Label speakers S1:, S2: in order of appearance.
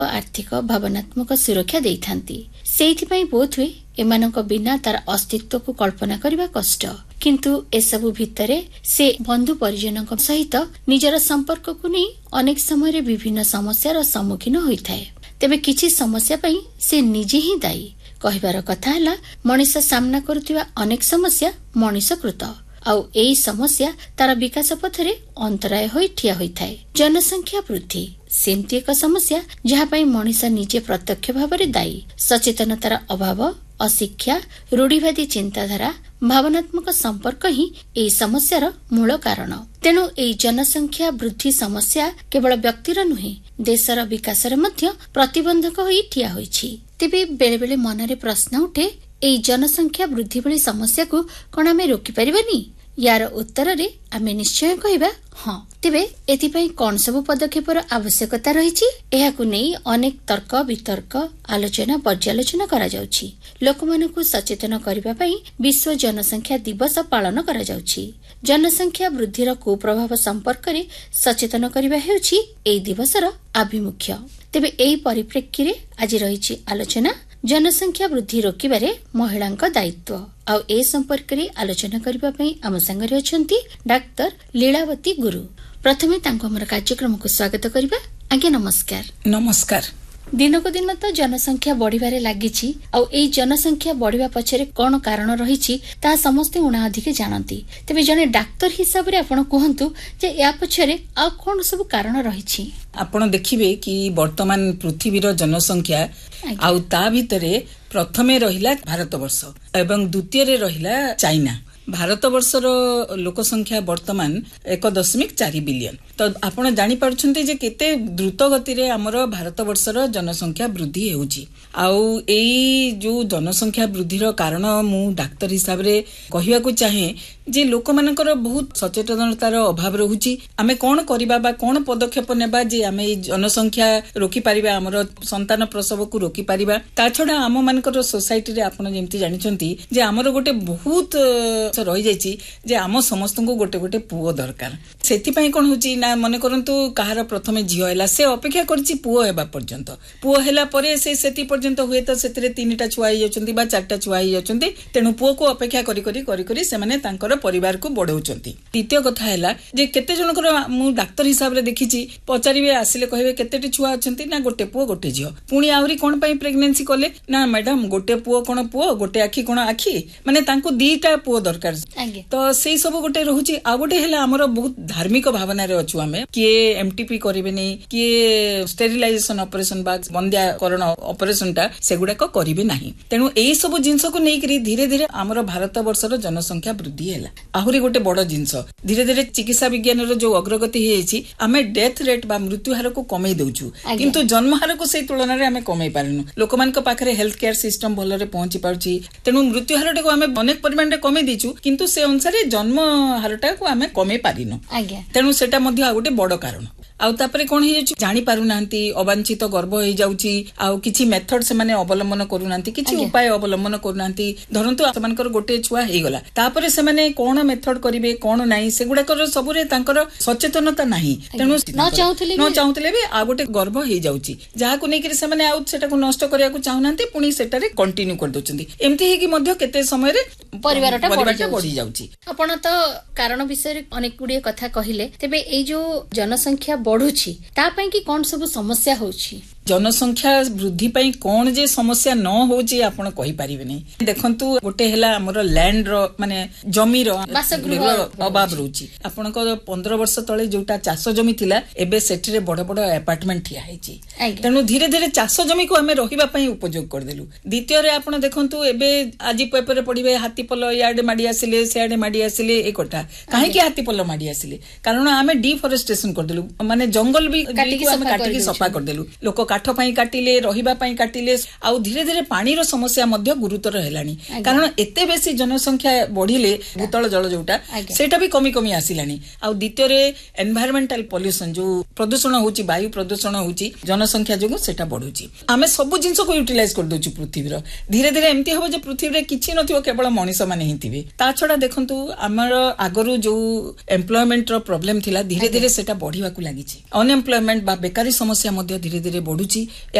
S1: आर्थिक भावनात्मक सुरक्षा देइथांती। सेइथिपई बोधहुए एमानक बिना तार अस्तित्व को कल्पना करबा कष्ट, किंतु एसबु भितरे से बंधु परिजनक सहित निजर संपर्क को नहीं अनेक समय विभिन्न समस्यार सम्मुखीन होइथाए। तेबे किछि समस्या पई से निजे ही दायी। कहिबार कथा हला मनीष सामना करुथिबा अनेक समस्या मनीषकृत आउ एई समस्या तार विकास पथरे अंतराय होई ठिया होइथाए। जनसंख्या वृद्धि सेमती एक समस्या जहा पई मनीष निजे प्रत्यक्ष भावरे दायी। सचेतनतार अभाव, अशिक्षा, रूढ़िवादी चिंताधारा, भावनात्मक संपर्क ही एई समस्यार मूल कारण। तेणु एई जनसंख्या वृद्धि समस्या केवल व्यक्तिर नुहे देशर विकासर मध्य प्रतिबंधक होई ठिया होइछि। तेबे बेले बेले मनरे प्रश्न उठे, एई जनसंख्या वृद्धि भली समस्या को कोन आमे रोकी परिबानी? यार उत्तर रे आमे निश्चय कहिबा हां। तेबे एथिपई कोन सब पदक्षेपर आवश्यकता रहिछि एहाकु नै अनेक तर्क वितर्क आलोचना पर्यालोचना करा जाउछि। लोकमानकु सचेतन करिबा पई विश्व जनसंख्या दिवस पालन करा जाउछि। जनसंख्या वृद्धिर कुप्रभाव संपर्क रे सचेतन करिबा हेउछि एई दिवसर आभिमुख्य। तेबे एई परिप्रेक्षी रे आज रहिछि आलोचना जनसंख्या वृद्धि रोकिबारे महिलांक दायित्व। आ ए संपर्क रे आलोचना करिबा पई आम संगरे अछंती डाक्टर लीलावती गुरु। प्रथमे तांको हमर कार्यक्रम को स्वागत करिबा। आज्ञा नमस्कार।
S2: नमस्कार।
S1: दिनको दिन तो जनसंख्या बढ़िबारे लागिछि आ एई जनसंख्या बढ़िबा पछरे कोन कारण रहिछि ता समस्त उणा अधिक जानती। तबे जने डाक्टर हिसाब रे आपण कहंतु जे या पछरे आ कोन सब कारण रहिछि?
S2: आपण देखिबे कि वर्तमान पृथ्वीर जनसंख्या आउ ता भितरे प्रथमे रहिला भारतवर्ष एवं द्वितीय रे रहिला चाइना। भारतवर्षर लोक संख्या वर्तमान 1.4 बिलियन। तो आपण जानि पारुछन्ते जे केते द्रुत गति रे हमर भारतवर्षर जनसंख्या वृद्धि हेउची। आउ एई जो जनसंख्या वृद्धिर कारण मु डाक्टर हिसाब रे कहिबा को चाहे जे लोक मानकर बहुत सचेतनतार अभाव रहुची। आमे कोन करिबा बा कोन पदक्षेप नेबा जे आमे जनसंख्या रोकी परिबा, हमर संतान प्रसव को रोकी परिबा। ता छडा आम मानकर सोसाइटी रे आपण जेमति जानिछन्ती जे हमर गोटे बहुत रही जाइछि जे आम समस्त को गोटे गोटे पुओ दरकार। सेति पई कोन होची ना मने करंतु कहार प्रथमे झियो हैला से अपेक्षा करछि पुओ हेबा पर्यंत। पुओ हैला परे से सेति पर्यंत हुए तो सेतिरे 3टा छुआ ही जाउछन्ती बा 4टा छुआ ही जाउछन्ती। तेनु पुओ को अपेक्षा करी करी करी करी से माने तांकर परिवार को बढ़ाउछन्ती। द्वितीय कथा हैला जे केते जनकर मु डाक्टर हिसाब रे देखिछि पचारिबे आसिले कहबे केतेटी छुआ अछन्ती ना गोटे पुओ गोटे झियो। पुणी आउरी कोन पई प्रेगनेंसी कले ना मैडम गोटे पुओ कोन पुओ गोटे आखी कोन आखी, माने तांको 2टा पुओ दरकार। तो सेई सब गोटे रहुची। आ गोटे हैला हमर बहुत धार्मिक भावना रे अछु आमे कि एमटीपी करिवे नै कि स्टेरिलाइजेशन ऑपरेशन बा बंद्याकरण ऑपरेशन टा सेगुडा को करिवे नाही। तेनु एई सब जिंस को नै करी धीरे धीरे हमर भारत वर्षर जनसंख्या वृद्धि हैला। आहुरी गोटे बड़ जिंस धीरे धीरे चिकित्सा विज्ञान रो जो अग्रगति हेछि आमे डेथ रेट बा मृत्यु हार को कमै देउछु, किंतु जन्म हार को सेई तुलना रे आमे कमै पारनु। लोकमान को पाखरे हेल्थ केयर सिस्टम भल रे पहुंची पाउची। तेनु मृत्यु हार को आमे अनेक परिमाण रे कमै दिछु, किंतु से अनुसार जन्म हारटा को आमे कमे पारिनु। तेणु सेटा मध्य आ गोटे बड़ कारण। आउ तापरे कोन हे जानि पारु नांती अवांछित गर्भ हे जाउची। आउ किछि मेथड से माने अवलंबन करू नांती, किछि उपाय अवलंबन करू नांती। धरंतु समानकर गोटे छुआ हे गला तापरे से माने कोन मेथड करिवे कोन नाही सेगुडा कर सबुरे तांकर सचेतनता नाही। तेणु न चाहुतले बे आ गोटे गर्भ हे जाउची जहा को नै कि से माने आउ सेटा को नष्ट करिया को चाहु नांती, पुनी सेटा रे कंटिन्यू कर दोचंती। एम्ति हे कि मध्य केते समय रे परिवारटा बढ़ी जाउची। आपण तो कारण विषय अनेक गुडी कथा कहिले। तेबे ए जो जनसंख्या बढ़ुची ता पई कि कोन सब समस्या होउची? जनसंख्या वृद्धि पई कोन जे समस्या न होउची आपण कहि परिबे नै। देखंतु गोटे हैला हमर लैंड रो माने जमी रो अभाव रहउची। आपण को 15 वर्ष तळे जोटा चाष जमी थिला एबे सेठी रे बड़ बड़ अपार्टमेंट ठिया हैची। तेनु धीरे धीरे चाष जमी को हमें रहिबा पई उपयोग कर देलु। द्वितीय रे आपण देखंतु एबे आजि पेपर रे पढिबे हातीपल याडे माडी आसिले सेयाडे माडी आसिले ए कोठा काहे कि हातीपल माडी आसिले कारण हमें डिफॉरेस्टेशन कर देलु, माने जंगल भी काटिकी सफा कर देलु। लोक काठ पई काटिले रहिबा पई काटिले। आउ धीरे धीरे पानी रो समस्या मध्य गुरुतर हेलानी कारण एते बेसी जनसंख्या बढ़िले भूतल जल जोटा सेटा भी कमी कमी आसिलानी। आउ द्वितीय रे एनवायरमेंटल पॉल्यूशन जो प्रदूषण होची वायु प्रदूषण होची जनसंख्या जोगु सेटा बढ़ुची। आमे सब जिंस को यूटिलाइज कर दोछु पृथ्वी रो। धीरे धीरे एम्ति हो जे पृथ्वी रे किछि नथिबो केवल मनुष्य माने ही थिबे। ता छडा देखंतु हमर आगरु जो एम्प्लॉयमेंट रो प्रॉब्लम थिला धीरे धीरे सेटा बढ़िवा को लागिछि। अनएम्प्लॉयमेंट बा बेकारी समस्या मध्य धीरे धीरे बढ़ु ବଢୁଛି।